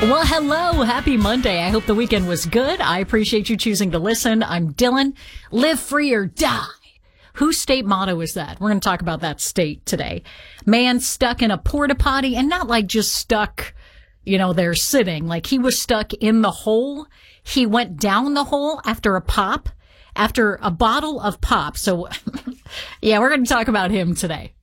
Well, hello. Happy Monday. I hope the weekend was good. I appreciate you choosing to listen. I'm Dylan. Live free or die. Whose state motto is that? We're going to talk about that state today. Man stuck in a porta potty, and not like just stuck, there sitting. Like he was stuck in the hole. He went down the hole after a bottle of pop. So yeah, we're going to talk about him today.